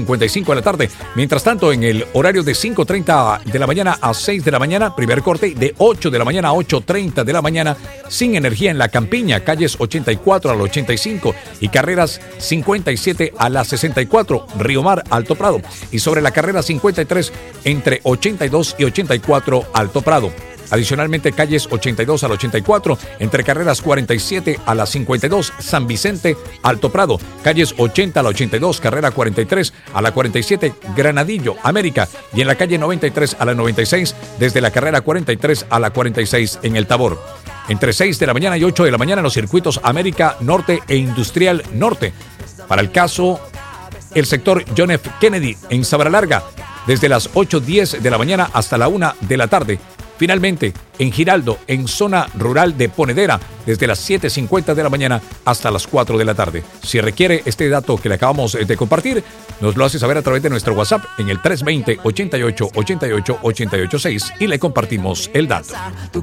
5:55 de la tarde. Mientras tanto, en el horario de 5:30 de la mañana a 6 de la mañana, primer corte de 8 de la mañana a 8:30 de la mañana, sin energía en la Campiña, calles 84 al 85 y carreras 57 a la 64, Río Mar, Alto Prado. Y sobre la carrera 53, entre 82 y 84, Alto Prado. Adicionalmente, calles 82 al 84, entre carreras 47 a la 52, San Vicente, Alto Prado. Calles 80 a la 82, carrera 43 a la 47, Granadillo, América. Y en la calle 93 a la 96, desde la carrera 43 a la 46 en El Tabor. Entre 6 de la mañana y 8 de la mañana, los circuitos América Norte e Industrial Norte. Para el caso, el sector John F. Kennedy en Sabra Larga, desde las 8:10 de la mañana hasta la 1 de la tarde. Finalmente, en Giraldo, en zona rural de Ponedera, desde las 7:50 de la mañana hasta las 4 de la tarde. Si requiere este dato que le acabamos de compartir, nos lo hace saber a través de nuestro WhatsApp en el 320-88-88-886 y le compartimos el dato.